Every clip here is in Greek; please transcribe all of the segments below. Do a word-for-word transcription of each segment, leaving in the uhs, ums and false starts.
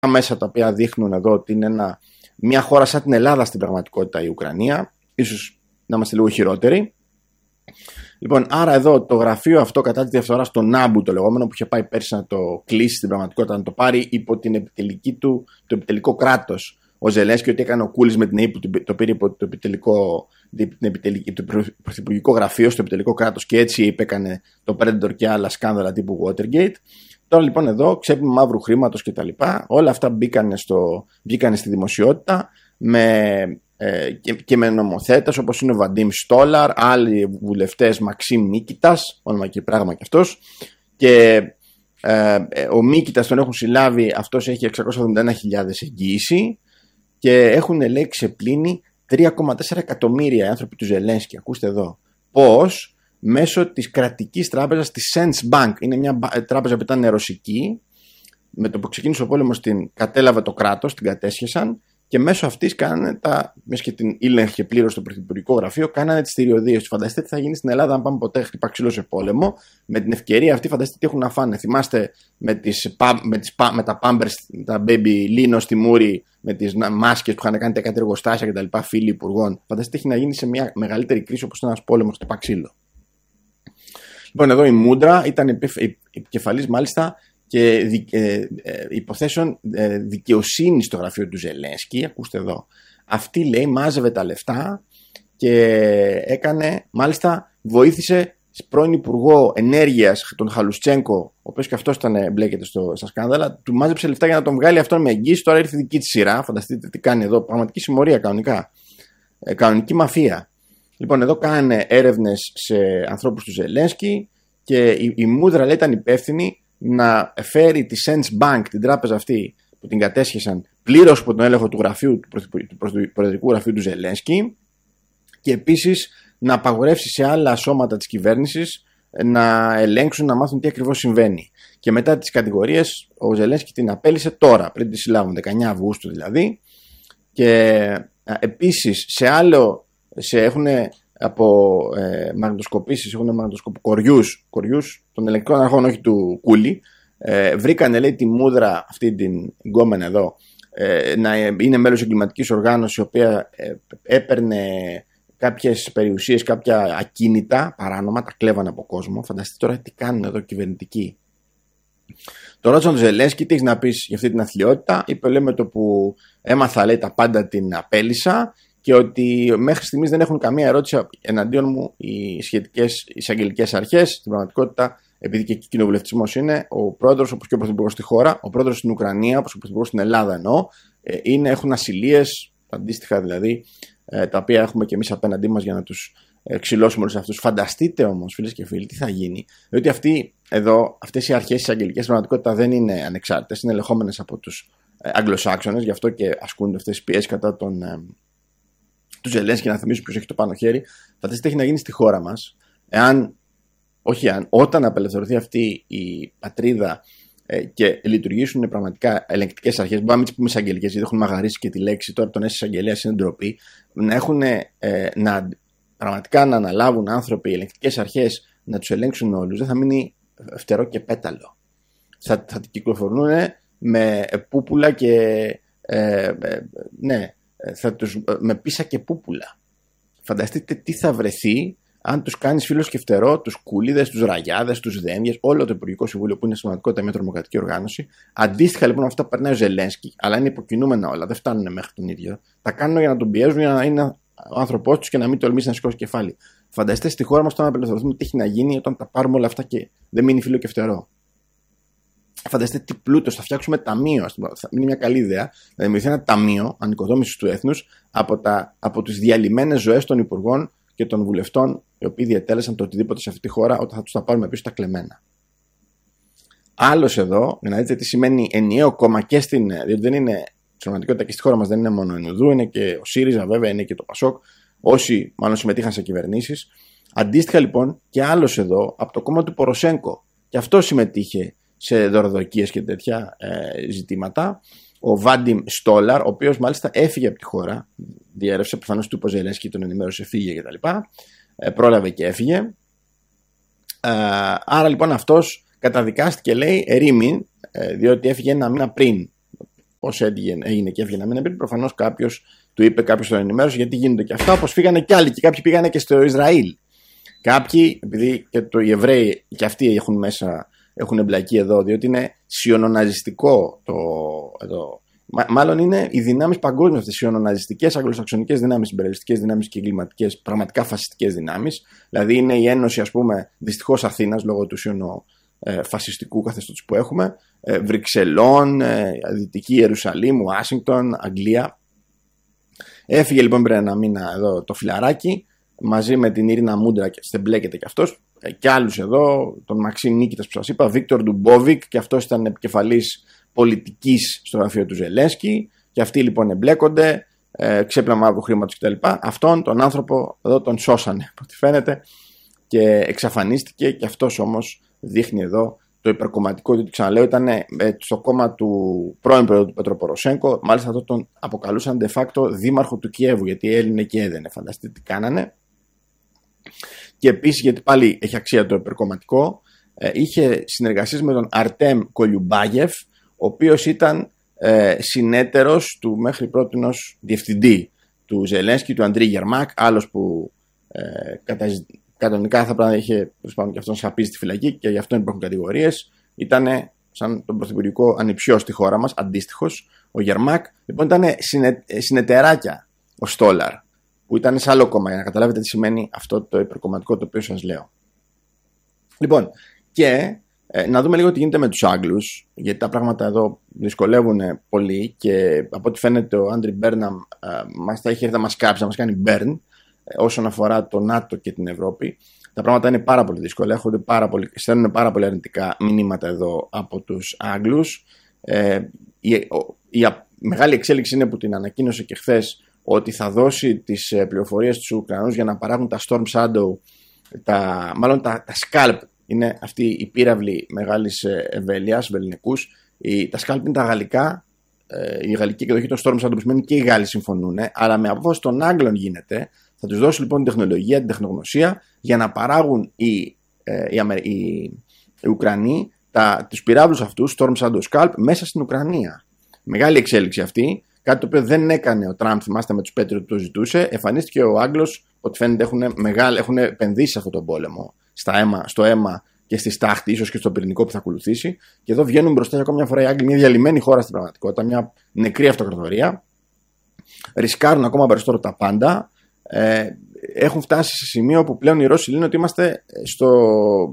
μέσα τα οποία δείχνουν εδώ ότι είναι ένα, μια χώρα σαν την Ελλάδα στην πραγματικότητα η Ουκρανία, ίσως να είμαστε λίγο χειρότεροι. Λοιπόν, άρα εδώ το γραφείο αυτό κατά τη διαφθορά στο Νάμπου, το λεγόμενο, που είχε πάει πέρσι να το κλείσει στην πραγματικότητα, να το πάρει υπό την επιτελική του, το επιτελικό κράτος ο Ζελένσκι, ότι έκανε ο Κούλης με την ΑΕΠ που το πήρε υπό το επιτελικό, την επιτελική, το πρωθυπουργικό γραφείο στο επιτελικό κράτος και έτσι είπε έκανε το Predator και άλλα σκάνδαλα τύπου Watergate. Τώρα λοιπόν εδώ ξέπλυμα μαύρου χρήματος κτλ. Όλα αυτά μπήκανε, στο, μπήκανε στη δημοσιότητα με, ε, και, και με νομοθέτες όπως είναι ο Βαντίμ Στόλαρ, άλλοι βουλευτές, Μαξίμ Μίκητας, όνομα και πράγμα και αυτός. Και ε, ο Μίκητας τον έχουν συλλάβει, αυτός έχει εξακόσιες εβδομήντα ένα χιλιάδες εγγύηση και έχουν λέει ξεπλύνει τρία κόμμα τέσσερα εκατομμύρια άνθρωποι του Ζελένσκι. Ακούστε εδώ. Πώς? Μέσω της κρατικής τράπεζας της Sense Bank. Είναι μια τράπεζα που ήταν ρωσική. Με το που ξεκίνησε ο πόλεμος την κατέλαβε το κράτος, την κατέσχεσαν και μέσω αυτής κάνανε τα. Μέσα και την ήλεγχε πλήρως στο πρωθυπουργικό γραφείο, κάνανε τις θηριωδίες. Φανταστείτε τι θα γίνει στην Ελλάδα αν πάμε ποτέ χτυπά ξύλο σε πόλεμο. Με την ευκαιρία αυτή, φανταστείτε τι έχουν να φάνε. Θυμάστε με, τις, με, τις, με τα Pampers, τα Baby Lino στη Μούρη, με τις μάσκες που είχαν κάνει τα κάτι εργοστάσια κτλ. Φίλοι υπουργών. Φανταστείτε τι έχει να γίνει σε μια μεγαλύτερη κρίση όπως ένας πόλεμος χτυπά ξύλο. Λοιπόν, εδώ η Μούντρα ήταν επικεφαλής μάλιστα και ε, ε, υποθέσεων ε, δικαιοσύνη στο γραφείο του Ζελένσκι. Ακούστε εδώ. Αυτή λέει μάζευε τα λεφτά και έκανε, μάλιστα βοήθησε πρώην Υπουργό Ενέργειας τον Χαλουστσένκο, ο οποίος και αυτός ήταν μπλέκεται στο, στα σκάνδαλα, του μάζεψε λεφτά για να τον βγάλει αυτόν με εγγύηση. Τώρα ήρθε η δική της σειρά. Φανταστείτε τι κάνει εδώ. Πραγματική συμμορία κανονικά. Ε, κανονική μαφία. Λοιπόν, εδώ κάνανε έρευνες σε ανθρώπους του Ζελένσκι και η, η Μούδρα λέει ήταν υπεύθυνη να φέρει τη Sense Bank, την τράπεζα αυτή που την κατέσχεσαν, πλήρως από τον έλεγχο του γραφείου του προεδρικού γραφείου του Ζελένσκι και επίσης να απαγορεύσει σε άλλα σώματα της κυβέρνησης να ελέγξουν, να μάθουν τι ακριβώς συμβαίνει. Και μετά τις κατηγορίες ο Ζελένσκι την απέλυσε τώρα, πριν τη συλλάβουν, δεκαεννέα Αυγούστου δηλαδή. Και επίσης σε άλλο, σε έχουν από ε, μαγνητοσκοπήσεις, έχουν μαγνητοσκοπ, κοριούς, κοριούς των ελεκτρικών αρχών, όχι του Κούλη. Ε, βρήκανε λέει τη Μούδρα, αυτή την γκόμενα εδώ, ε, να είναι μέλος εγκληματικής οργάνωσης, η οποία ε, έπαιρνε κάποιες περιουσίες, κάποια ακίνητα παράνομα, τα κλέβανε από κόσμο. Φανταστείτε τώρα τι κάνουν εδώ κυβερνητικοί. Το ρώτησαν τον Ζελένσκι, τι έχεις να πεις για αυτή την αθλειότητα. Είπε, λέει, με το που έμαθα, λέει, τα πάντα την απέλυσα και ότι μέχρι στιγμής δεν έχουν καμία ερώτηση εναντίον μου οι σχετικές εισαγγελικές αρχές. Στην πραγματικότητα, επειδή και εκεί κοινοβουλευτισμός είναι, ο πρόεδρος, όπως και ο πρωθυπουργός στη χώρα, ο πρόεδρος στην Ουκρανία, όπως και ο πρωθυπουργός στην Ελλάδα εννοώ, είναι, έχουν ασυλίες, αντίστοιχα δηλαδή, τα οποία έχουμε και εμείς απέναντί μας για να τους ξυλώσουμε όλους αυτούς. Φανταστείτε όμως, φίλες και φίλοι, τι θα γίνει. Διότι αυτοί εδώ, αυτές οι αρχές εισαγγελικές στην πραγματικότητα δεν είναι ανεξάρτητες, είναι ελεγχόμενες από τους Αγγλοσάξονες, γι' αυτό και ασκούνται αυτές τις πιέσεις κατά τον, ε, του Ζελένσκι, να θυμίσουν ποιος έχει το πάνω χέρι. Φανταστείτε τι έχει να γίνει στη χώρα μας, εάν, όχι αν, όταν απελευθερωθεί αυτή η πατρίδα ε, και λειτουργήσουν πραγματικά ελεγκτικές αρχές, μπορεί να μην τις πούμε εισαγγελικές, γιατί έχουν μαγαρίσει και τη λέξη, τώρα τον έσαι εισαγγελέας είναι ντροπή, να έχουν ε, να, πραγματικά να αναλάβουν άνθρωποι, ελεγκτικές αρχές, να τους ελέγξουν όλους, δεν θα μείνει φτερό και πέταλο. Θα, θα κυκλοφορούν με πούπουλα και ε, ε, ναι, θα τους, με πίσα και πούπουλα. Φανταστείτε τι θα βρεθεί αν τους κάνεις φίλος και φτερό, τους κούλιδες, τους ραγιάδες, τους δένδιες, όλο το Υπουργικό Συμβούλιο που είναι στην πραγματικότητα μια τρομοκρατική οργάνωση. Αντίστοιχα λοιπόν αυτά που περνάει ο Ζελένσκι, αλλά είναι υποκινούμενα όλα, δεν φτάνουν μέχρι τον ίδιο. Τα κάνουν για να τον πιέζουν, για να είναι ο άνθρωπός τους και να μην τολμήσει να σηκώσει κεφάλι. Φανταστείτε στη χώρα μας όταν απελευθερωθούμε τι έχει να γίνει όταν τα πάρουμε όλα αυτά και δεν μείνει φίλο και φτερό. Φανταστείτε τι πλούτος, θα φτιάξουμε ταμείο. Θα είναι μια καλή ιδέα να δημιουργηθεί ένα ταμείο ανοικοδόμησης του έθνους από, τα, από τις διαλυμένες ζωές των υπουργών και των βουλευτών, οι οποίοι διατέλεσαν το οτιδήποτε σε αυτή τη χώρα, όταν θα τους τα πάρουμε πίσω τα κλεμμένα. Άλλος εδώ, για να δείτε τι σημαίνει ενιαίο κόμμα και στην. Διότι δεν είναι, στην πραγματικότητα και στη χώρα μας δεν είναι μόνο η Νουδού, είναι και ο ΣΥΡΙΖΑ, βέβαια, είναι και το ΠΑΣΟΚ, όσοι μάλλον συμμετείχαν σε κυβερνήσεις. Αντίστοιχα λοιπόν και άλλος εδώ από το κόμμα του Ποροσέγκο, και αυτό συμμετείχε σε δωροδοκίες και τέτοια ε, ζητήματα. Ο Βάντιμ Στόλαρ, ο οποίος μάλιστα έφυγε από τη χώρα, διέρευσε, προφανώς του είπε ο Ζελένσκι, τον ενημέρωσε, φύγε κτλ. Ε, πρόλαβε και έφυγε. Ε, άρα λοιπόν αυτός καταδικάστηκε, λέει, ερήμην, ε, διότι έφυγε ένα μήνα πριν. πώς έγινε και έβγαινε να μην πει. Προφανώς κάποιος του είπε, κάποιος τον ενημέρωσε, γιατί γίνονται και αυτά. Όπως φύγανε κι άλλοι, και κάποιοι πήγανε και στο Ισραήλ. Κάποιοι, επειδή και το, οι Εβραίοι και αυτοί έχουν μέσα, έχουν εμπλακεί εδώ, διότι είναι σιωνοναζιστικό το. Εδώ. Μάλλον είναι οι δυνάμεις παγκόσμιες αυτές, οι σιωνοναζιστικές, αγγλοσαξονικές δυνάμεις, συμπεριαλιστικές δυνάμεις και εγκληματικές, πραγματικά φασιστικές δυνάμεις. Δηλαδή είναι η Ένωση, ας πούμε, δυστυχώς Αθήνας, λόγω του σιωνοφασιστικού καθεστώτος που έχουμε, ε, Βρυξελών, ε, Δυτική Ιερουσαλήμ, Ουάσιγκτον, Αγγλία. Έφυγε λοιπόν πριν ένα μήνα εδώ το φιλαράκι, μαζί με την Ίρινα Μούντρα, και στεμπλέκεται και αυτός, ε, και άλλους εδώ, τον Μαξίμ Νίκητας που σας είπα, Βίκτορ Ντουμπόβικ, και αυτός ήταν επικεφαλής πολιτικής στο γραφείο του Ζελένσκι, και αυτοί λοιπόν εμπλέκονται, ε, ξέπλαμα μαύρου χρήματος κτλ. Αυτόν τον άνθρωπο εδώ τον σώσανε, από ό,τι φαίνεται, και εξαφανίστηκε, και αυτός όμως δείχνει εδώ το υπερκομματικό, διότι ξαναλέω ήταν ε, στο κόμμα του πρώην πρόεδρου του Πέτρο Ποροσέγκο, μάλιστα αυτό τον αποκαλούσαν de facto δήμαρχο του Κιέβου, γιατί έλυνε και έδαινε, φανταστείτε τι κάνανε. Και επίσης, γιατί πάλι έχει αξία το υπερκομματικό, ε, είχε συνεργασίες με τον Αρτέμ Κολιουμπάγεφ, ο οποίος ήταν ε, συνέτερος του μέχρι πρότινος διευθυντή του Ζελένσκι, του Αντρί Γερμάκ, άλλος που ε, κατα... κανονικά θα πρέπει να είχε και αυτόν σαπίσει στη φυλακή, και γι' αυτό υπάρχουν κατηγορίες. Ήταν σαν τον πρωθυπουργικό ανιψιό στη χώρα μας, αντίστοιχος, ο Γερμάκ. Λοιπόν, ήταν συνε... συνεταιράκια ο Στόλαρ, που ήταν σε άλλο κόμμα, για να καταλάβετε τι σημαίνει αυτό το υπερκομματικό το οποίο σας λέω. Λοιπόν, και ε, να δούμε λίγο τι γίνεται με τους Άγγλους, γιατί τα πράγματα εδώ δυσκολεύουν πολύ, και από ό,τι φαίνεται ο Άντρι Μπέρναμ ε, μας θα έχει έρθει να μας κάψει, να μας κάνει μπέρν ε, όσον αφορά το ΝΑΤΟ και την Ευρώπη. Τα πράγματα είναι πάρα πολύ δύσκολα, έχονται πάρα πολύ, στέλνουν πάρα πολύ αρνητικά μηνύματα εδώ από τους Άγγλους. Ε, η, ο, η α, μεγάλη εξέλιξη είναι που την ανακοίνωσε και χθες, ότι θα δώσει τις πληροφορίες στους Ουκρανούς για να παράγουν τα Storm Shadow, τα, μάλλον τα, τα Scalp, είναι αυτή η πύραυλη μεγάλης εμβέλειας, βελληνικούς. Τα Scalp είναι τα γαλλικά, η γαλλική εκδοχή των Storm Shadow, που σημαίνει και οι Γάλλοι συμφωνούν, αλλά με απόφαση των Άγγλων γίνεται. Θα τους δώσει λοιπόν την τεχνολογία, την τεχνογνωσία, για να παράγουν οι, οι, οι, οι Ουκρανοί τα, τους πυράβλους αυτούς, Storm Shadow Scalp, μέσα στην Ουκρανία. Μεγάλη εξέλιξη αυτή. Κάτι το οποίο δεν έκανε ο Τραμπ, θυμάστε, με τους Patriot που το ζητούσε. Εμφανίστηκε ο Άγγλος, ότι φαίνεται έχουν, μεγάλη, έχουν επενδύσει σε αυτόν τον πόλεμο, στα αίμα, στο αίμα και στη στάχτη, ίσως και στο πυρηνικό που θα ακολουθήσει. Και εδώ βγαίνουν μπροστά για ακόμη μια φορά οι Άγγλοι, μια διαλυμένη χώρα στην πραγματικότητα, μια νεκρή αυτοκρατορία. Ρισκάρουν ακόμα περισσότερο τα πάντα. Ε, έχουν φτάσει σε σημείο που πλέον οι Ρώσοι λένε ότι είμαστε στο,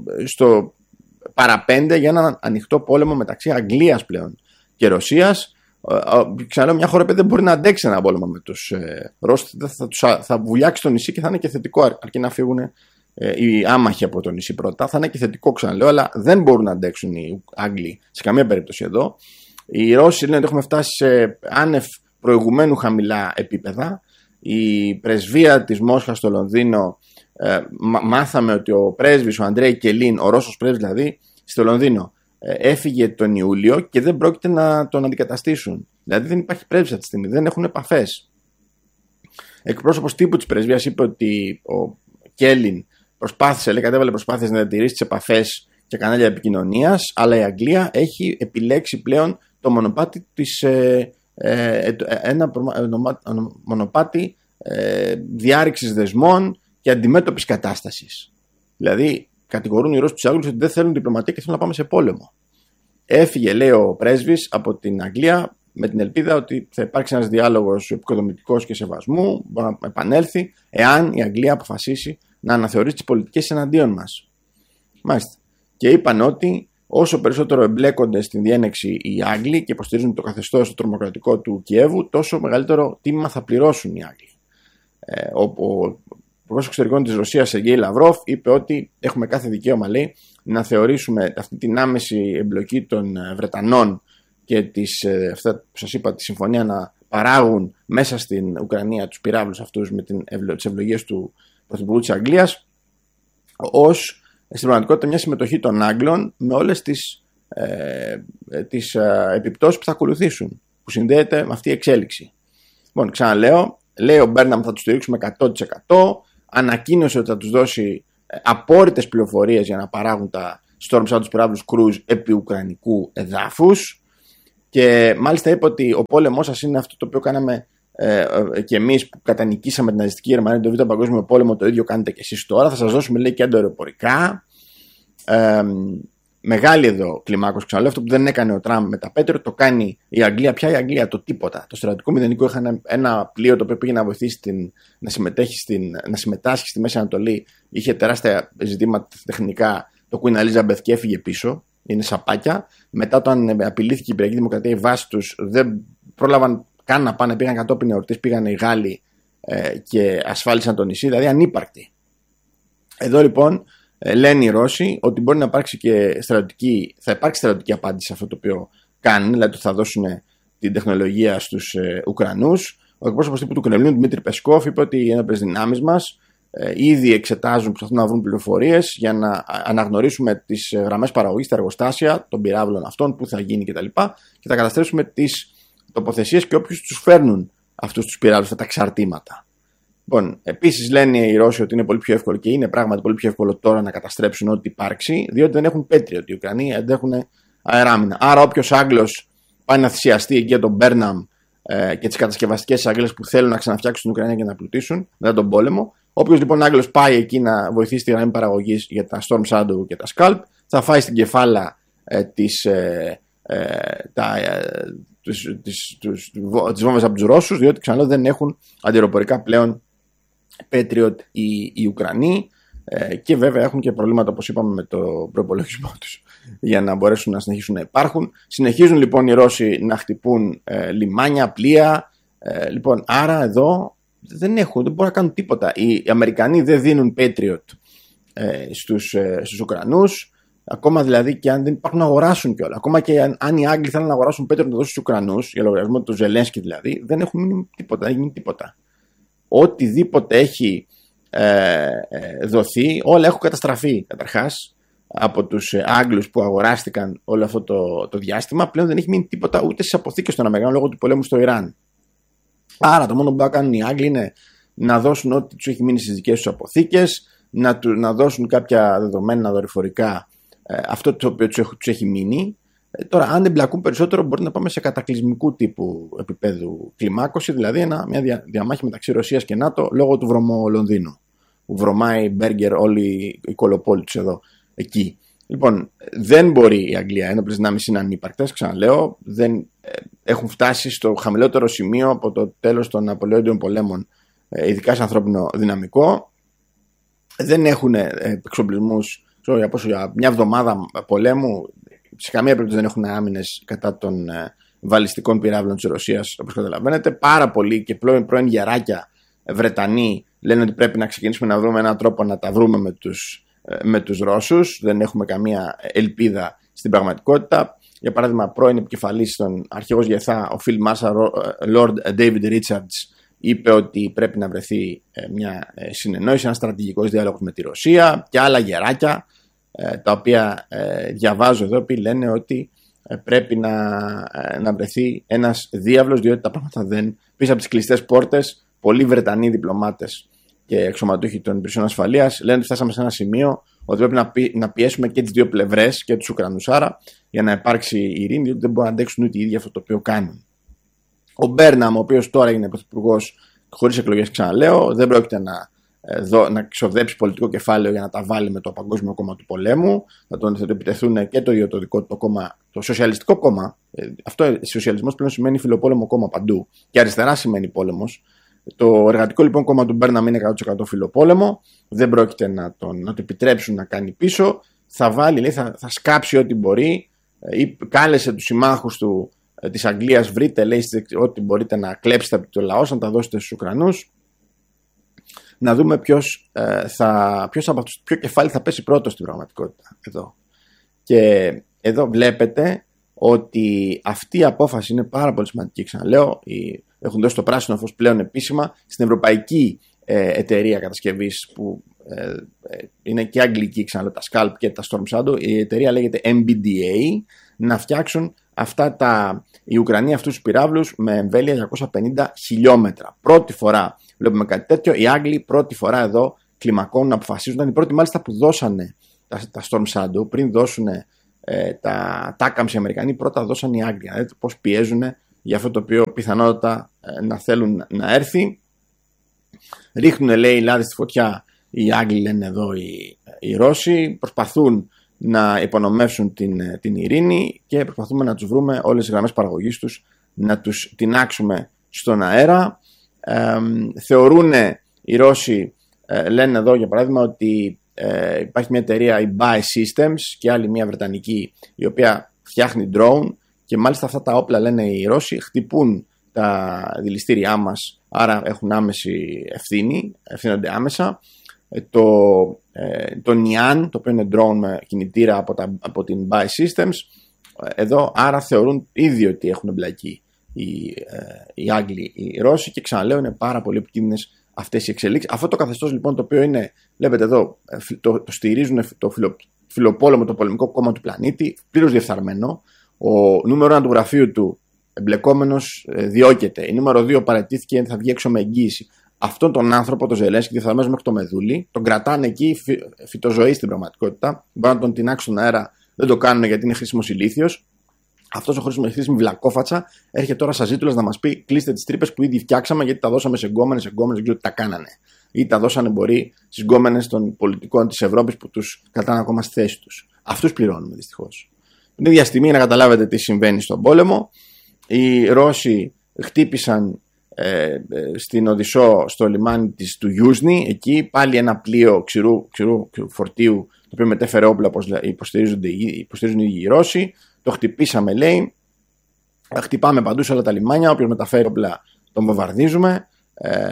στο παραπέντε για έναν ανοιχτό πόλεμο μεταξύ Αγγλίας πλέον και Ρωσίας. Ξαναλέω, μια χώρα δεν μπορεί να αντέξει ένα πόλεμο με τους ε, Ρώσους. Θα, θα, θα βουλιάξει το νησί και θα είναι και θετικό, αρκεί να φύγουν ε, οι άμαχοι από το νησί πρώτα. Θα είναι και θετικό, ξαναλέω, αλλά δεν μπορούν να αντέξουν οι Άγγλοι σε καμία περίπτωση εδώ. Οι Ρώσοι λένε ότι έχουμε φτάσει σε άνευ προηγουμένου χαμηλά επίπεδα. Η πρεσβεία της Μόσχας στο Λονδίνο, ε, μάθαμε ότι ο πρέσβης, ο Αντρέι Κελίν, ο Ρώσος πρέσβης δηλαδή, στο Λονδίνο, έφυγε τον Ιούλιο και δεν πρόκειται να τον αντικαταστήσουν. Δηλαδή δεν υπάρχει πρέσβης αυτή τη στιγμή, δεν έχουν επαφές. Εκπρόσωπος τύπου της πρεσβείας είπε ότι ο Κέλιν προσπάθησε, λέει, κατέβαλε προσπάθειες να διατηρήσει τις επαφές και κανάλια επικοινωνίας, αλλά η Αγγλία έχει επιλέξει πλέον το μονοπάτι της, ε, ε, ένα μονοπάτι ε, διάρρηξης δεσμών και αντιμέτωπης κατάστασης. Δηλαδή κατηγορούν οι Ρώσοι τους Άγγλους ότι δεν θέλουν διπλωματία και θέλουν να πάμε σε πόλεμο. Έφυγε, λέει, ο πρέσβης από την Αγγλία με την ελπίδα ότι θα υπάρξει ένας διάλογος επικοδομητικός και σεβασμού, μπορεί να επανέλθει, εάν η Αγγλία αποφασίσει να αναθεωρήσει τις πολιτικές εναντίον μας. Μάλιστα. Και είπαν ότι όσο περισσότερο εμπλέκονται στην διένεξη οι Άγγλοι και υποστηρίζουν το καθεστώς το τρομοκρατικό του Κιέβου, τόσο μεγαλύτερο τίμημα θα πληρώσουν οι Άγγλοι. Ε, ο Υπουργός Εξωτερικών της Ρωσίας, Σεργέη Λαυρόφ, είπε ότι έχουμε κάθε δικαίωμα, λέει, να θεωρήσουμε αυτή την άμεση εμπλοκή των Βρετανών και της, αυτά που σας είπα, τη συμφωνία να παράγουν μέσα στην Ουκρανία τους πυράβλους αυτούς με τις ευλογίες του Πρωθυπουργού της Αγγλίας, ως στην πραγματικότητα μια συμμετοχή των Άγγλων με όλες τις, ε, τις ε, επιπτώσεις που θα ακολουθήσουν, που συνδέεται με αυτή η εξέλιξη. Λοιπόν, ξαναλέω, λέει ο Μπέρναμ θα τους στηρίξουμε εκατό τοις εκατό. Ανακοίνωσε ότι θα τους δώσει απόρριτες πληροφορίες για να παράγουν τα Storm Shadow, τους πυράβλους Cruise επί ουκρανικού εδάφους. Και μάλιστα είπε ότι ο πόλεμός σας είναι αυτό το οποίο κάναμε ε, ε, και εμείς που κατανικήσαμε την ναζιστική Γερμανία τον Β' Παγκόσμιο Πόλεμο, το ίδιο κάνετε και εσείς τώρα. Θα σας δώσουμε, λέει, και ανταεροπορικά. Ε, μεγάλη εδώ κλιμάκωση, ξαναλέω, αυτό που δεν έκανε ο Τραμπ με τα Patriot, το κάνει η Αγγλία. Πια η Αγγλία, το τίποτα. Το στρατιωτικό μηδενικό είχαν ένα πλοίο το οποίο πήγε να βοηθήσει την, να, συμμετέχει στην, να συμμετάσχει στη Μέση Ανατολή. Είχε τεράστια ζητήματα τεχνικά. Το Queen Elizabeth και έφυγε πίσω. Είναι σαπάκια. Μετά, όταν απειλήθηκε η Υπηρετική Δημοκρατία, οι βάσεις τους δεν πρόλαβαν καν να πάνε. Πήγαν κατόπιν εορτής, πήγαν οι Γάλλοι ε, και ασφάλισαν το νησί. Δηλαδή ανύπαρκτοι. Εδώ λοιπόν λένε οι Ρώσοι ότι μπορεί να υπάρξει και στρατιωτική, θα υπάρξει στρατιωτική απάντηση σε αυτό το οποίο κάνουν, δηλαδή ότι θα δώσουν την τεχνολογία στους ε, Ουκρανούς. Ο εκπρόσωπος τύπου του Κρεμλίνου, Δημήτρη Πεσκόφ, είπε ότι οι ένοπλες δυνάμεις μας ε, ήδη εξετάζουν, προσπαθούν να βρουν πληροφορίες για να αναγνωρίσουμε τις γραμμές παραγωγής, τα εργοστάσια των πυράβλων αυτών, που θα γίνει κτλ. Και, και θα καταστρέψουμε τις τοποθεσίες και όποιους τους φέρνουν αυτούς τους πυράβλους, αυτά τα εξαρτήματα. Λοιπόν, επίσης λένε οι Ρώσοι ότι είναι πολύ πιο εύκολο, και είναι πράγματι πολύ πιο εύκολο τώρα να καταστρέψουν ό,τι υπάρξει, διότι δεν έχουν Patriot. Οι Ουκρανοί δεν έχουν αεράμινα. Άρα, όποιος Άγγλος πάει να θυσιαστεί εκεί για τον Μπέρναμ ε, και τις κατασκευαστικές Αγγλίες που θέλουν να ξαναφτιάξουν την Ουκρανία και να πλουτίσουν μετά τον πόλεμο, όποιος λοιπόν Άγγλος πάει εκεί να βοηθήσει τη γραμμή παραγωγής για τα Storm Shadow και τα Scalp, θα φάει στην κεφάλα ε, τις, ε, ε, τα, ε, τους, τις, τους, τις βόμβες από τους Ρώσους, διότι ξαναλέω δεν έχουν αντιεροπορικά πλέον Patriot οι, οι Ουκρανοί, ε, και βέβαια έχουν και προβλήματα, όπως είπαμε, με το προπολογισμό τους για να μπορέσουν να συνεχίσουν να υπάρχουν. Συνεχίζουν λοιπόν οι Ρώσοι να χτυπούν ε, λιμάνια, πλοία, ε, λοιπόν, άρα εδώ δεν έχουν, δεν μπορούν να κάνουν τίποτα. Οι Αμερικανοί δεν δίνουν Patriot ε, στους, ε, στους Ουκρανούς, ακόμα δηλαδή και αν δεν υπάρχουν να αγοράσουν κιόλα. Ακόμα και αν, αν οι Άγγλοι θέλουν να αγοράσουν Patriot να δώσουν στους Ουκρανούς, για λογαριασμό του Ζελένσκι δηλαδή, δεν έχουν μείνει τίποτα, δεν έχει μείνει τίποτα. Οτιδήποτε έχει ε, ε, δοθεί, όλα έχουν καταστραφεί καταρχάς από τους ε, Άγγλους που αγοράστηκαν όλο αυτό το, το διάστημα. Πλέον δεν έχει μείνει τίποτα ούτε στις αποθήκες των Αμερικανών λόγω του πολέμου στο Ιράν. Άρα το μόνο που θα κάνουν οι Άγγλοι είναι να δώσουν ό,τι τους έχει μείνει στις δικές τους αποθήκες, να, του, να δώσουν κάποια δεδομένα δορυφορικά, ε, αυτό το οποίο τους έχει, τους έχει μείνει. Ε, τώρα, αν εμπλακούν περισσότερο, μπορεί να πάμε σε κατακλυσμικού τύπου επίπεδου κλιμάκωση, δηλαδή ένα, μια δια, διαμάχη μεταξύ Ρωσίας και ΝΑΤΟ λόγω του βρωμολονδίνου. Που βρωμάει Μπέργκερ όλη η κολοπόλη τους εδώ, εκεί. Λοιπόν, δεν μπορεί η Αγγλία, οι ένοπλες δυνάμεις είναι ανύπαρκτες, ξαναλέω, δεν ε, έχουν φτάσει στο χαμηλότερο σημείο από το τέλος των Ναπολεόντιων πολέμων, ε, ειδικά σε ανθρώπινο δυναμικό. Δεν έχουν ε, εξοπλισμούς, sorry, από για μια εβδομάδα πολέμου. Σε καμία περίπτωση δεν έχουν άμυνες κατά των ε, βαλιστικών πυράβλων της Ρωσίας, όπως καταλαβαίνετε. Πάρα πολλοί και πρώην, πρώην γεράκια Βρετανοί λένε ότι πρέπει να ξεκινήσουμε να βρούμε έναν τρόπο να τα βρούμε με τους, ε, με τους Ρώσους. Δεν έχουμε καμία ελπίδα στην πραγματικότητα. Για παράδειγμα, πρώην επικεφαλής των αρχηγός Γεθά, ο Field Marshal Lord David Richards, είπε ότι πρέπει να βρεθεί ε, μια ε, συνεννόηση, ένα στρατηγικός διάλογος με τη Ρωσία, και άλλα γεράκια, τα οποία ε, διαβάζω εδώ, που λένε ότι ε, πρέπει να, ε, να βρεθεί ένας διάβλος, διότι τα πράγματα δεν, πίσω από τις κλειστές πόρτες, πολλοί Βρετανοί διπλωμάτες και εξωματούχοι των υπηρεσιών ασφαλείας λένε ότι φτάσαμε σε ένα σημείο ότι πρέπει να, πι, να πιέσουμε και τις δύο πλευρές και τους Ουκρανούς, άρα για να υπάρξει ειρήνη, διότι δεν μπορούν να αντέξουν ούτε οι ίδιοι αυτό το οποίο κάνουν. Ο Μπέρναμ, ο οποίος τώρα είναι πρωθυπουργός χωρίς εκλογές, ξαναλέω, δεν πρόκειται να Εδώ, να ξοδέψει πολιτικό κεφάλαιο για να τα βάλει με το Παγκόσμιο Κόμμα του Πολέμου. Θα τον θα το επιτεθούν και το ίδιο το δικό του το κόμμα, το Σοσιαλιστικό Κόμμα. Ε, αυτό, σοσιαλισμός πλέον σημαίνει φιλοπόλεμο κόμμα παντού. Και αριστερά σημαίνει πόλεμος. Το εργατικό λοιπόν κόμμα του Μπέρναμ είναι εκατό τοις εκατό φιλοπόλεμο. Δεν πρόκειται να τον να το επιτρέψουν να κάνει πίσω. Θα βάλει, λέει, θα, θα σκάψει ό,τι μπορεί. Ε, κάλεσε τους συμμάχους του ε, της Αγγλίας, βρείτε, λέει, ό,τι μπορείτε να κλέψετε από το λαό, να τα δώσετε στους Ουκρανούς. Να δούμε ποιος, ε, θα, ποιος από αυτούς, ποιο κεφάλι θα πέσει πρώτο στην πραγματικότητα εδώ. Και εδώ βλέπετε ότι αυτή η απόφαση είναι πάρα πολύ σημαντική. Ξαναλέω, οι, έχουν δώσει το πράσινο φως πλέον επίσημα στην Ευρωπαϊκή ε, Εταιρεία Κατασκευής, που ε, ε, είναι και αγγλική, ξαναλέω, τα Scalp και τα Storm Shadow. Η εταιρεία λέγεται εμ μπι ντι έι, να φτιάξουν αυτά τα, η Ουκρανία αυτούς τους πυράβλους με εμβέλεια διακόσια πενήντα χιλιόμετρα. Πρώτη φορά βλέπουμε κάτι τέτοιο. Οι Άγγλοι πρώτη φορά εδώ κλιμακώνουν, αποφασίζουν. Ήταν οι πρώτοι μάλιστα που δώσανε τα, τα Storm Shadow πριν δώσουν ε, ε, τα τάκαμψη οι Αμερικανοί, πρώτα δώσαν οι Άγγλοι. Δηλαδή πώς πιέζουν για αυτό το οποίο πιθανότατα ε, να θέλουν να έρθει. Ρίχνουν, λέει, λάδι στη φωτιά οι Άγγλοι, λένε εδώ οι, οι Ρώσοι. Προσπαθούν να υπονομεύσουν την, την ειρήνη και προσπαθούμε να τους βρούμε όλες τις γραμμές παραγωγής τους, να τους τινάξουμε στον αέρα. Ε, θεωρούν οι Ρώσοι, ε, λένε εδώ για παράδειγμα, ότι ε, υπάρχει μια εταιρεία, η Buy Systems, και άλλη μια βρετανική, η οποία φτιάχνει drone, και μάλιστα αυτά τα όπλα, λένε οι Ρώσοι, χτυπούν τα δηληστήριά μας, άρα έχουν άμεση ευθύνη, ευθύνονται άμεσα. Ε, το, ε, το Nian, το οποίο είναι drone με κινητήρα από, τα, από την Buy Systems, εδώ άρα θεωρούν ήδη ότι έχουν εμπλακεί οι, ε, οι Άγγλοι, οι Ρώσοι, και ξαναλέω, είναι πάρα πολύ επικίνδυνες αυτές οι εξελίξεις. Αυτό το καθεστώς λοιπόν, το οποίο είναι, βλέπετε εδώ, το, το στηρίζουν το φιλο, φιλοπόλεμο, το πολεμικό κόμμα του πλανήτη, πλήρως διεφθαρμένο. Ο νούμερο ένα του γραφείου του εμπλεκόμενος ε, διώκεται. Η νούμερο δύο παραιτήθηκε, θα βγει έξω με εγγύηση. Αυτόν τον άνθρωπο, τον Ζελένσκι, διεφθαρμένο μέχρι το μεδούλι, τον κρατάνε εκεί φυ, φυτοζωή στην πραγματικότητα. Μπορεί να τον τεινάξουν στον αέρα, δεν το κάνουν γιατί είναι χρήσιμος ηλίθιος. Αυτός ο χρήσιμη βλακόφατσα έρχεται τώρα σαν ζήτουλας να μας πει: κλείστε τις τρύπες που ήδη φτιάξαμε, γιατί τα δώσαμε σε γκόμενες, σε γκόμενες, δεν ξέρω τι τα κάνανε. Ή τα δώσανε, μπορεί, στις γκόμενες των πολιτικών της Ευρώπης που τους κρατάνε ακόμα στη θέση τους. Αυτούς πληρώνουμε δυστυχώς. Την ίδια στιγμή, να καταλάβετε τι συμβαίνει στον πόλεμο, οι Ρώσοι χτύπησαν ε, ε, στην Οδυσσό, στο λιμάνι της, του Γιούσνη, εκεί πάλι ένα πλοίο ξηρού, ξηρού, ξηρού φορτίου, το οποίο μετέφερε όπλα, όπως υποστηρίζουν οι ίδιοι οι Ρώσοι. Το χτυπήσαμε, λέει. Χτυπάμε παντού σε όλα τα λιμάνια. Όποιος μεταφέρει όπλα τον βομβαρδίζουμε. Ε,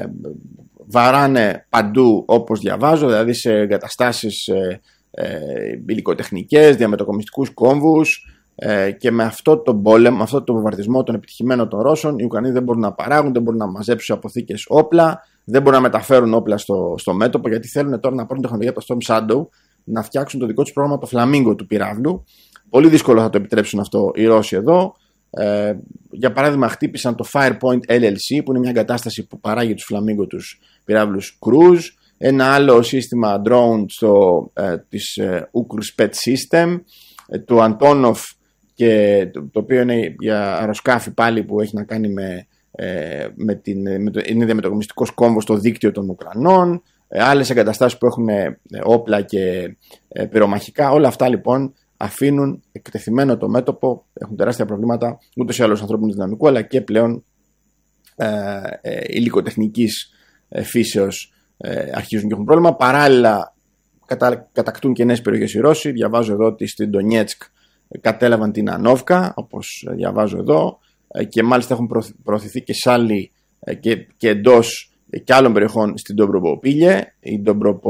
βαράνε παντού, όπως διαβάζω, δηλαδή σε εγκαταστάσεις ε, ε, υλικοτεχνικές, διαμετακομιστικούς κόμβους. Ε, και με αυτό τον πόλεμο, με αυτό τον βομβαρδισμό των επιτυχημένων των Ρώσων, οι Ουκρανοί δεν μπορούν να παράγουν, δεν μπορούν να μαζέψουν σε αποθήκες όπλα, δεν μπορούν να μεταφέρουν όπλα στο, στο μέτωπο, γιατί θέλουν τώρα να πάρουν τεχνολογία από το Storm Shadow, να φτιάξουν το δικό τους πρόγραμμα, το Flamingo του πυράβλου. Πολύ δύσκολο θα το επιτρέψουν αυτό οι Ρώσοι εδώ. Ε, για παράδειγμα, χτύπησαν το Firepoint ελ ελ σι, που είναι μια εγκατάσταση που παράγει τους Flamingo τους πυράβλους Cruise. Ένα άλλο σύστημα drone στο, ε, της ε, Ukruspet System, ε, του Antonov, και το, το οποίο είναι για αεροσκάφη πάλι, που έχει να κάνει με, ε, με την, με το, είναι διαμετακομιστικός κόμβος στο δίκτυο των Ουκρανών. Ε, άλλες εγκαταστάσεις που έχουν ε, όπλα και ε, πυρομαχικά. Όλα αυτά λοιπόν αφήνουν εκτεθειμένο το μέτωπο, έχουν τεράστια προβλήματα ούτως ή άλλως ανθρώπινου δυναμικού, αλλά και πλέον ε, ε, υλικοτεχνικής ε, φύσεως ε, αρχίζουν και έχουν πρόβλημα. Παράλληλα κατα, κατακτούν και νέες περιοχές οι Ρώσοι. Διαβάζω εδώ ότι στην Ντονιέτσκ κατέλαβαν την Ανόβκα, όπως διαβάζω εδώ, ε, και μάλιστα έχουν προωθηθεί και σε άλλη ε, και, και εντός ε, και άλλων περιοχών στην Ντομπροπίλε. Η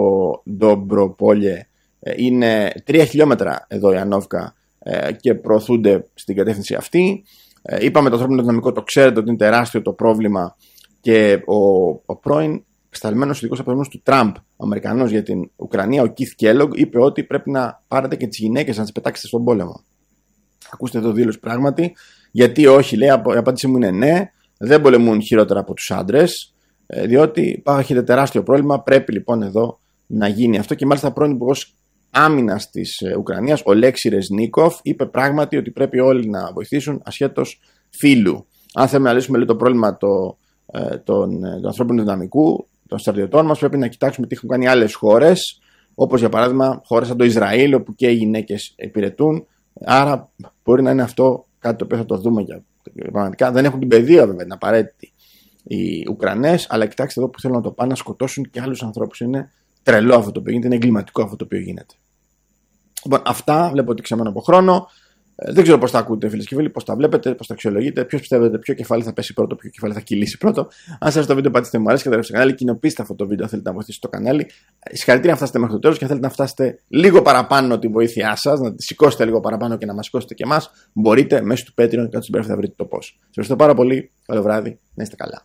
Ντομπροπόλε είναι τρία χιλιόμετρα εδώ η Ανόβκα ε, και προωθούνται στην κατεύθυνση αυτή. Ε, είπαμε το ανθρώπινο δυναμικό, το ξέρετε ότι είναι τεράστιο το πρόβλημα, και ο, ο πρώην σταλμένος ειδικός απευθυνόμενος του Τραμπ, ο Αμερικανός για την Ουκρανία, ο Keith Kellogg, είπε ότι πρέπει να πάρετε και τις γυναίκες να τις πετάξετε στον πόλεμο. Ακούστε εδώ δήλωση πράγματι. Γιατί όχι, λέει, η απάντησή μου είναι ναι, δεν πολεμούν χειρότερα από τους άντρες, ε, διότι υπάρχει τεράστιο πρόβλημα. Πρέπει λοιπόν εδώ να γίνει αυτό, και μάλιστα πρώην υπουργός άμυνας της Ουκρανίας, ο Λέξη Ρεζνίκοφ, είπε πράγματι ότι πρέπει όλοι να βοηθήσουν ασχέτως φύλου. Αν θέλουμε να λύσουμε, λέει, το πρόβλημα το, ε, των, του ανθρώπινου δυναμικού, των στρατιωτών μας, πρέπει να κοιτάξουμε τι έχουν κάνει άλλες χώρες, όπως για παράδειγμα χώρες σαν το Ισραήλ, όπου και οι γυναίκες υπηρετούν. Άρα μπορεί να είναι αυτό κάτι το οποίο θα το δούμε για πραγματικά. Δεν έχουν την παιδεία βέβαια, είναι απαραίτητη οι Ουκρανές, αλλά κοιτάξτε εδώ που θέλουν να το πάνε, να σκοτώσουν και άλλους ανθρώπους. Είναι τρελό αυτό το οποίο γίνεται, είναι εγκληματικό αυτό το οποίο γίνεται. Λοιπόν, αυτά βλέπω ότι ξεμένω από χρόνο. Ε, δεν ξέρω πώς τα ακούτε, φίλες και φίλοι, πώς τα βλέπετε, πώς τα αξιολογείτε, ποιος πιστεύετε ποιο κεφάλι θα πέσει πρώτο, ποιο κεφάλι θα κυλήσει πρώτο. Αν σας το βίντεο πατήστε μου αρέσει και κατεβείτε στο κανάλι, κοινοποιήστε αυτό το βίντεο αν θέλετε να βοηθήσετε το κανάλι. Συγχαρητήρια να φτάσετε μέχρι το τέλος, και αν θέλετε να φτάσετε λίγο παραπάνω τη βοήθειά σας, να τη σηκώσετε λίγο παραπάνω και να μας σηκώσετε και εμάς, μπορείτε μέσω του Patreon, κάτω στην περιγραφή θα βρείτε το πώς. Σας ευχαριστώ πάρα πολύ. Καλό βράδυ, να είστε καλά.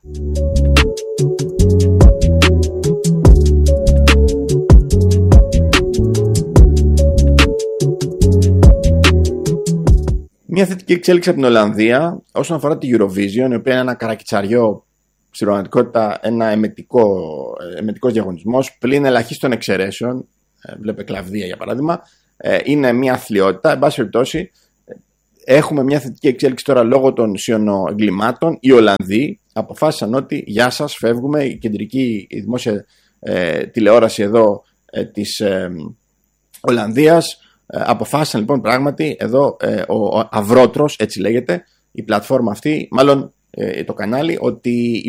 Μια θετική εξέλιξη από την Ολλανδία όσον αφορά τη Eurovision, η οποία είναι ένα καρακιτσαριό, στην πραγματικότητα ένα εμετικό, εμετικός διαγωνισμός, πλην ελαχίστων εξαιρέσεων. Βλέπε Κλαβδία για παράδειγμα. ε, είναι μια αθλιότητα. Εν πάση περιπτώσει, έχουμε μια θετική εξέλιξη τώρα λόγω των σιωνοεγκλημάτων. Οι Ολλανδοί αποφάσισαν ότι γεια σας, φεύγουμε. Η κεντρική η δημόσια ε, τηλεόραση εδώ ε, της ε, Ολλανδίας ε, αποφάσισαν λοιπόν πράγματι εδώ ε, ο, ο Αυρότρος, έτσι λέγεται η πλατφόρμα αυτή, μάλλον ε, το κανάλι, ότι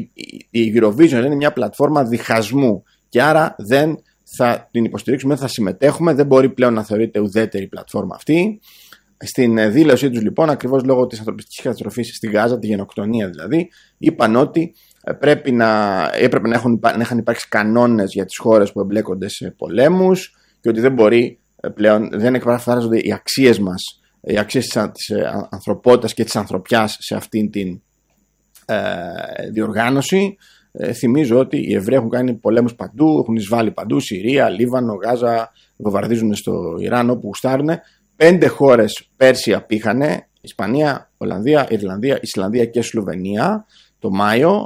η, η Eurovision είναι μια πλατφόρμα διχασμού και άρα δεν θα την υποστηρίξουμε, δεν θα συμμετέχουμε, δεν μπορεί πλέον να θεωρείται ουδέτερη η πλατφόρμα αυτή. Στην δήλωσή τους λοιπόν, ακριβώς λόγω της ανθρωπιστικής καταστροφής στη Γάζα, τη γενοκτονία δηλαδή, είπαν ότι πρέπει να, έπρεπε να, έχουν, να είχαν υπάρξει κανόνες για τις χώρες που εμπλέκονται σε πολέμους και ότι δεν μπορεί πλέον, δεν εκφράζονται οι αξίες μας, οι αξίες της, της ανθρωπότητας και της ανθρωπιάς σε αυτήν την ε, διοργάνωση. Ε, θυμίζω ότι οι Εβραίοι έχουν κάνει πολέμους παντού, έχουν εισβάλει παντού, Συρία, Λίβανο, Γάζα, βομβαρδίζουν στο Ιράν όπου γουστάρουν. Πέντε χώρες πέρσι απήχανε, Ισπανία, Ολλανδία, Ιρλανδία, Ισλανδία και Σλοβενία το Μάιο,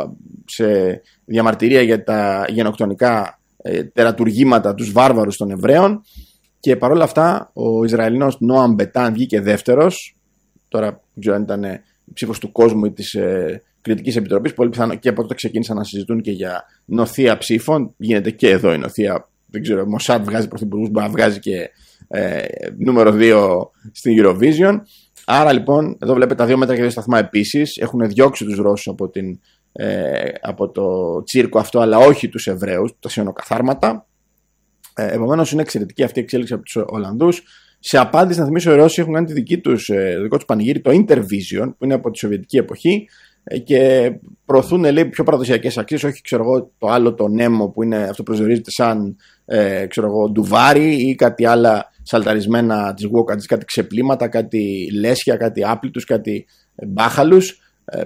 σε διαμαρτυρία για τα γενοκτονικά τερατουργήματα, τους βάρβαρους των Εβραίων, και παρόλα αυτά ο Ισραηλινός Νόαμ Μπετάν βγήκε δεύτερος. Τώρα δεν ξέρω αν ήταν ψήφος του κόσμου ή της ε, Κριτικής Επιτροπής, πολύ πιθανό, και από τότε ξεκίνησαν να συζητούν και για νοθεία ψήφων. Γίνεται και εδώ η νοθεία, δεν ξέρω, ο Μοσάτ βγάζει πρωθυπουργούς, μπορεί να βγάζει και Ε, νούμερο δύο στην Eurovision. Άρα λοιπόν εδώ βλέπετε τα δύο μέτρα και δύο σταθμά επίσης έχουν διώξει τους Ρώσους από, την, ε, από το τσίρκο αυτό, αλλά όχι τους Εβραίους, τα σιωνοκαθάρματα. ε, Επομένως είναι εξαιρετική αυτή η εξέλιξη από τους Ολλανδούς. Σε απάντηση να θυμίσω, οι Ρώσοι έχουν κάνει τη δική τους, ε, το δικό τους πανηγύρι, το Intervision, που είναι από τη Σοβιετική εποχή ε, και προωθούν, λέει, πιο παραδοσιακές αξίες, όχι ξέρω εγώ το άλλο το νέμο που είναι, αυτό προσδιορίζεται σαν ε, ξέρω εγώ, ντουβάρι ή κάτι άλλα σαλταρισμένα της Γουόκατζης, κάτι ξεπλήματα, κάτι λέσια, κάτι άπλητους, κάτι μπάχαλους.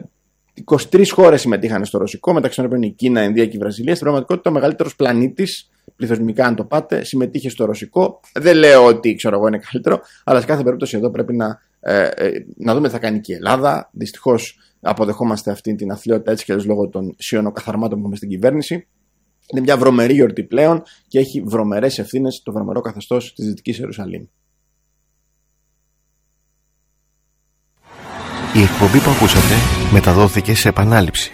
είκοσι τρεις χώρες συμμετείχαν στο ρωσικό, μεταξύ των οποίων η Κίνα, η Ινδία και η Βραζιλία. Στην πραγματικότητα ο μεγαλύτερος πλανήτης, πληθυσμικά αν το πάτε, συμμετείχε στο ρωσικό. Δεν λέω ότι ξέρω εγώ είναι καλύτερο, αλλά σε κάθε περίπτωση εδώ πρέπει να, ε, ε, να δούμε τι θα κάνει και η Ελλάδα. Δυστυχώς αποδεχόμαστε αυτή την αθλειότητα έτσι και αλλιώς λόγω των σιωνοκαθαρμάτων που έχουμε στην κυβέρνηση. Είναι μια βρωμερή γιορτή πλέον και έχει βρωμερές ευθύνες το βρωμερό καθεστώς της Δυτικής Ιερουσαλήμ. Η εκπομπή που ακούσατε μεταδόθηκε σε επανάληψη.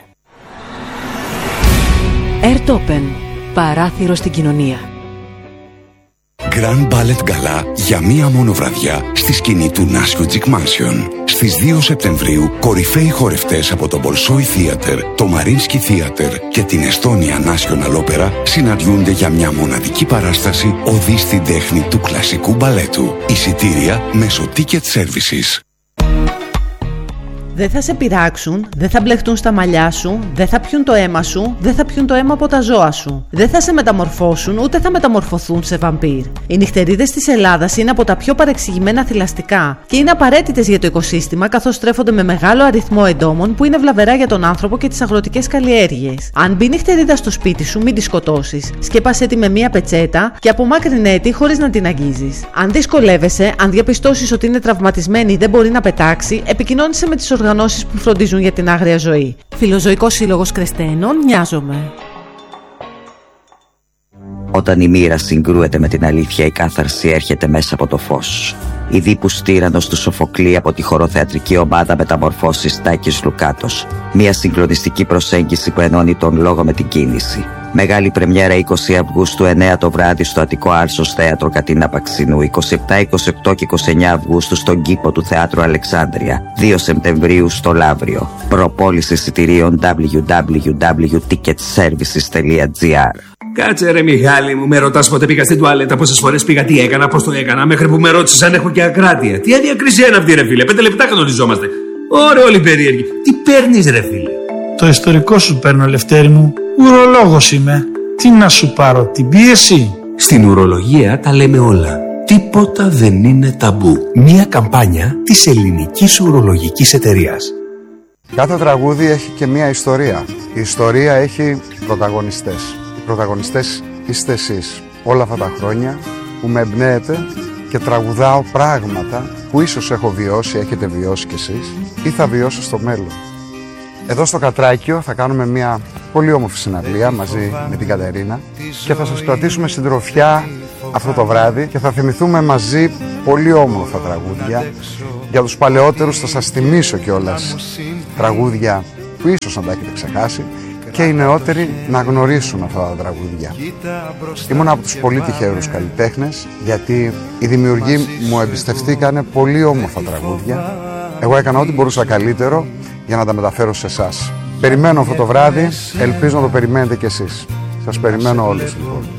Airtopen. Παράθυρο στην κοινωνία. Grand Ballet Gala για μία μόνο βραδιά στη σκηνή του Νάσιο Τζικ Mansion. Στις δύο Σεπτεμβρίου, κορυφαίοι χορευτές από το Bolshoi Theater, το Mariinsky Theater και την Estonia National Opera συναντιούνται για μια μοναδική παράσταση οδή στην τέχνη του κλασικού μπαλέτου. Εισιτήρια μέσω Ticket Services. Δεν θα σε πειράξουν, δεν θα μπλεχτούν στα μαλλιά σου, δεν θα πιούν το αίμα σου, δεν θα πιούν το αίμα από τα ζώα σου. Δεν θα σε μεταμορφώσουν, ούτε θα μεταμορφωθούν σε βαμπύρ. Οι νυχτερίδες της Ελλάδας είναι από τα πιο παρεξηγημένα θηλαστικά και είναι απαραίτητες για το οικοσύστημα, καθώς στρέφονται με μεγάλο αριθμό εντόμων που είναι βλαβερά για τον άνθρωπο και τις αγροτικές καλλιέργειες. Αν μπει νυχτερίδα στο σπίτι σου, μην τη σκοτώσεις. Σκέπασέ τη με μία πετσέτα και απομάκρυνέ τη χωρίς να την αγγίζεις. Αν δυσκολεύεσαι, αν διαπιστώσεις ότι είναι τραυματισμένη ή δεν μπορεί να πετάξει, επικοινώνησε με τις οργανώσεις που φροντίζουν για την άγρια ζωή. Φιλοζωικός Σύλλογος Κρεστένων, Νοιάζομαι. Όταν η μοίρα συγκρούεται με την αλήθεια, η κάθαρση έρχεται μέσα από το φως. Η Δίπους Τύραννος του Σοφοκλή από τη χοροθεατρική ομάδα Μεταμορφώσεις Τάκης Λουκάτος. Μια συγκλονιστική προσέγγιση που ενώνει τον λόγο με την κίνηση. Μεγάλη πρεμιέρα είκοσι Αυγούστου εννέα το βράδυ στο Αττικό Άρσος Θέατρο Κατίνα Παξινού, είκοσι επτά, είκοσι οκτώ και είκοσι εννέα Αυγούστου στον κήπο του Θεάτρου Αλεξάνδρεια, δύο Σεπτεμβρίου στο Λαύριο. Προπόληση εισιτηρίων double-u double-u double-u τελεία ticket services τελεία gr. Κάτσε ρε Μιχάλη μου, με ρωτάς πότε πήγα στην τουαλέτα, πόσες φορές πήγα, τι έκανα, πώς το έκανα, μέχρι που με ρώτησες αν έχω και ακράτεια. Τι αδιακρισία είναι αυτή ρε φίλε, πέντε λεπτά κανονιζόμαστε. Ωραία όλοι περίεργοι. Τι παίρνεις ρε φίλε? Το ιστορικό σου παίρνω, Λευτέρη μου. Ουρολόγος είμαι. Τι να σου πάρω, την πίεση? Στην ουρολογία τα λέμε όλα. Τίποτα δεν είναι ταμπού. Μια καμπάνια της Ελληνικής Ουρολογικής Εταιρείας. Κάθε τραγούδι έχει και μια ιστορία. Η ιστορία έχει πρωταγωνιστές. Οι πρωταγωνιστές είστε εσείς. Όλα αυτά τα χρόνια που με εμπνέετε και τραγουδάω πράγματα που ίσως έχω βιώσει, έχετε βιώσει κι εσείς ή θα βιώσω στο μέλλον. Εδώ στο Κατράκιο θα κάνουμε μια πολύ όμορφη συναυλία μαζί με την Κατερίνα και θα σας κρατήσουμε συντροφιά αυτό το βράδυ και θα θυμηθούμε μαζί πολύ όμορφα τραγούδια. Για τους παλαιότερους θα σας θυμίσω κιόλας τραγούδια που ίσως να τα έχετε ξεχάσει και οι νεότεροι να γνωρίσουν αυτά τα τραγούδια. Ήμουν από τους πολύ τυχερούς καλλιτέχνες, γιατί οι δημιουργοί μου εμπιστευτήκανε πολύ όμορφα τραγούδια. Εγώ έκανα ό,τι μπορούσα καλύτερο για να τα μεταφέρω σε εσάς. Περιμένω αυτό το βράδυ, ελπίζω να το περιμένετε κι εσείς. Σας περιμένω όλους λοιπόν.